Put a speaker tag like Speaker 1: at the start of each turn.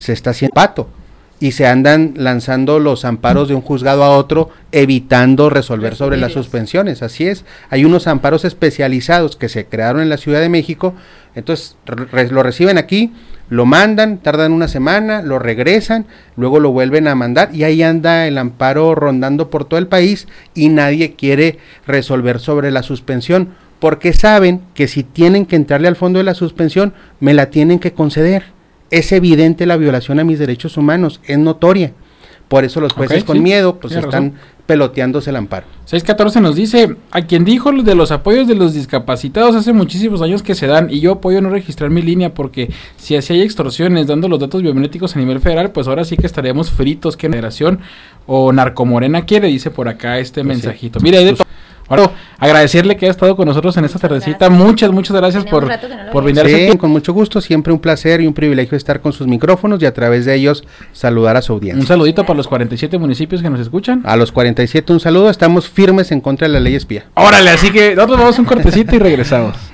Speaker 1: se está haciendo pato y se andan lanzando los amparos de un juzgado a otro, evitando resolver sobre las suspensiones. Así es, hay unos amparos especializados que se crearon en la Ciudad de México, entonces lo reciben aquí, lo mandan, tardan una semana, lo regresan, luego lo vuelven a mandar y ahí anda el amparo rondando por todo el país y nadie quiere resolver sobre la suspensión, porque saben que si tienen que entrarle al fondo de la suspensión, me la tienen que conceder. Es evidente la violación a mis derechos humanos, es notoria. Por eso los jueces con miedo pues están peloteándose el amparo.
Speaker 2: 614 nos dice, a quien dijo de los apoyos de los discapacitados hace muchísimos años que se dan, y yo apoyo no registrar mi línea, porque si así hay extorsiones dando los datos biométricos a nivel federal, pues ahora sí que estaríamos fritos. ¿Qué federación o narcomorena quiere? Dice por acá este mensajito.
Speaker 1: Sí.
Speaker 2: Mira, ahora agradecerle que haya estado con nosotros en esta tardecita. Muchas gracias por brindarse.
Speaker 1: Sí, con mucho gusto, siempre un placer y un privilegio estar con sus micrófonos y a través de ellos saludar a su audiencia.
Speaker 2: Un saludito para los 47 municipios que nos escuchan.
Speaker 1: A los 47 un saludo, estamos firmes en contra de la ley espía.
Speaker 2: Órale, así que nosotros vamos a un cortecito y regresamos.